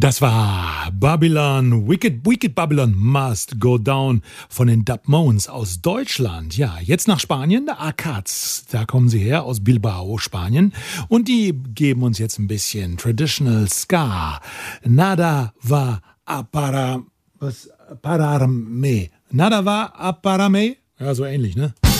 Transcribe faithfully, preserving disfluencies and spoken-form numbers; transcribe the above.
Das war Babylon, Wicked, Wicked Babylon Must Go Down von den Dub Mones aus Deutschland. Ja, jetzt nach Spanien, Arcads, da kommen sie her, aus Bilbao, Spanien. Und die geben uns jetzt ein bisschen Traditional Ska. Nada va a para, was, pararme. Nada va a pararme. Ja, so ähnlich, ne?